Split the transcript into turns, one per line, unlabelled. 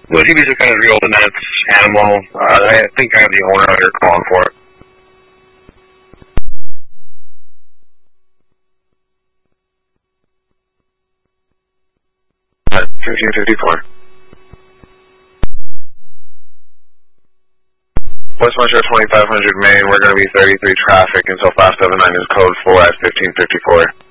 Well, he was just kind of real the Nets animal. I think I have the owner out here calling for it. 1554. West Metro 2500 Main, we're going to be 33 traffic until 579 is code 4 at 1554.